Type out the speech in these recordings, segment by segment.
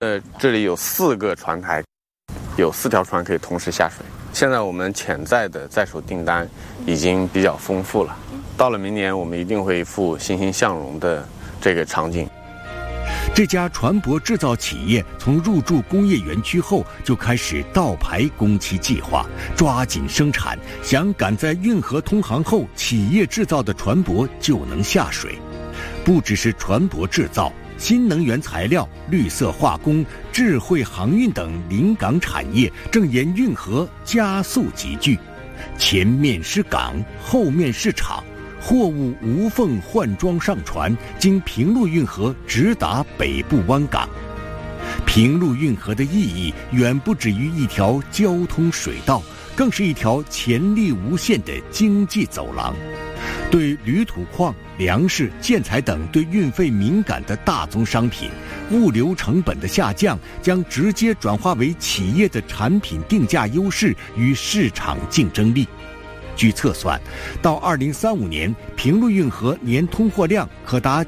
这里有4个船台，有4条船可以同时下水。现在我们潜在的在手订单已经比较丰富了，到了明年我们一定会赴欣欣向荣的这个场景。 这家船舶制造企业从入驻工业园区后就开始倒排工期计划，抓紧生产，想赶在运河通航后企业制造的船舶就能下水。不只是船舶制造，新能源材料、绿色化工、智慧航运等临港产业正沿运河加速集聚。前面是港，后面是厂，货物无缝换装上船，经平陆运河直达北部湾港。平陆运河的意义远不止于一条交通水道，更是一条潜力无限的经济走廊。对铝土矿、粮食、建材等对运费敏感的大宗商品，物流成本的下降将直接转化为企业的产品定价优势与市场竞争力。据测算，到2035年，平陆运河年通货量可达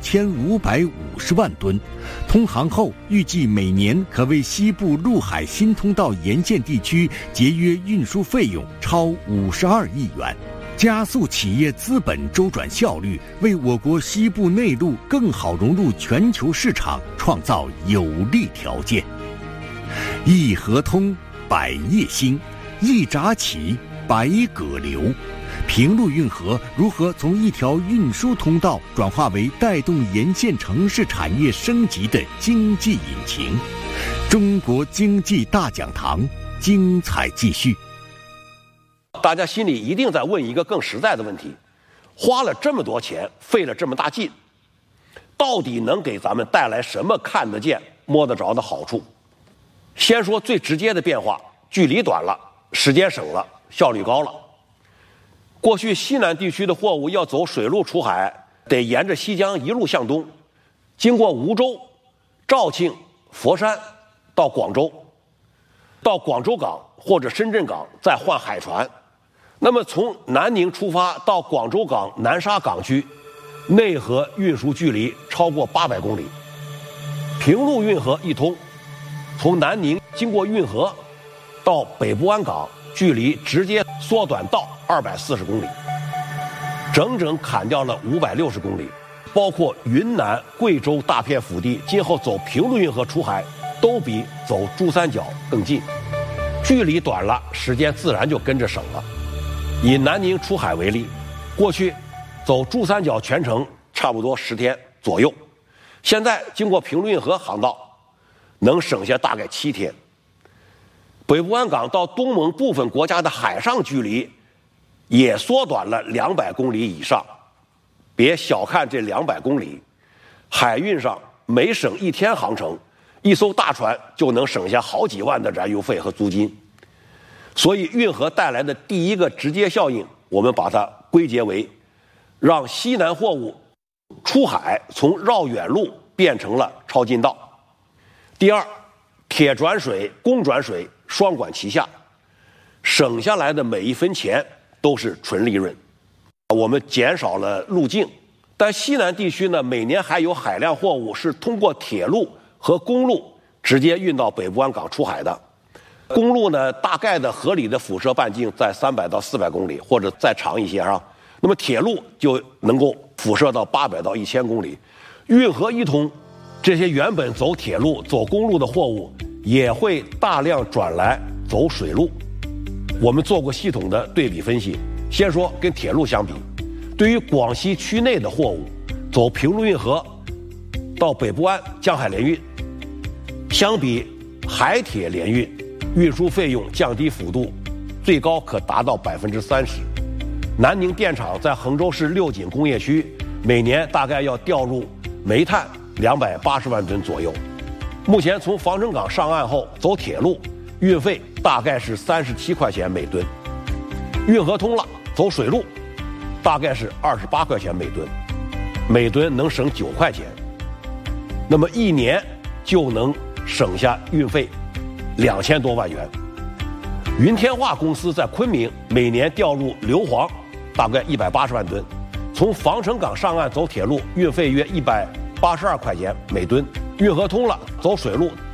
9550万吨。通航后，预计每年可为西部陆海新通道沿线地区节约运输费用超52亿元。加速企业资本周转效率，为我国西部内陆更好融入全球市场创造有利条件。一河通，百业兴；一闸起，百舸流。平陆运河如何从一条运输通道转化为带动沿线城市产业升级的经济引擎？中国经济大讲堂，精彩继续。 大家心里一定在问一个更实在的问题：花了这么多钱，费了这么大劲，到底能给咱们带来什么看得见、摸得着的好处？先说最直接的变化，距离短了，时间省了，效率高了。过去西南地区的货物要走水路出海，得沿着西江一路向东，经过梧州、肇庆、佛山到广州，到广州港或者深圳港再换海船。那么从南宁出发到广州港南沙港区，内河运输距离超过800公里。平陆运河一通，从南宁经过运河到北部湾港，距离直接缩短到240公里，整整砍掉了560公里。包括云南、贵州大片腹地，今后走平陆运河出海都比走珠三角更近。距离短了，时间自然就跟着省了。以南宁出海为例，过去走珠三角全程差不多10天左右，现在经过平陆运河航道，能省下大概7天。北部湾港到东盟部分国家的海上距离也缩短了200公里以上。别小看这200公里，海运上每省1天航程，一艘大船就能省下好几万的燃油费和租金。所以运河带来的第一个直接效应，我们把它归结为让西南货物出海从绕远路变成了超近道。第二，铁转水、公转水双管齐下，省下来的每一分钱都是纯利润。我们减少了路径，但西南地区呢，每年还有海量货物是通过铁路和公路直接运到北部湾港出海的。公路呢，大概的合理的辐射半径在300到400公里，或者再长一些啊。那么铁路就能够辐射到800到1000公里。运河一通，这些原本走铁路、走公路的货物也会大量转来走水路。我们做过系统的对比分析，先说跟铁路相比，对于广西区内的货物，走平陆运河到北部湾江海联运，相比海铁联运，运输费用降低幅度最高可达到30%。南宁电厂在衡州市六锦工业区，每年大概要调入煤炭280万吨左右。目前从防城港上岸后走铁路，运费大概是37块钱每吨。运河通了，走水路大概是28块钱每吨，每吨能省9块钱。那么一年就能省下运费2000多万元。云天化公司在昆明每年调入硫磺大概180万吨，从防城港上岸走铁路，运费约182块钱每吨， 运河通了，走水路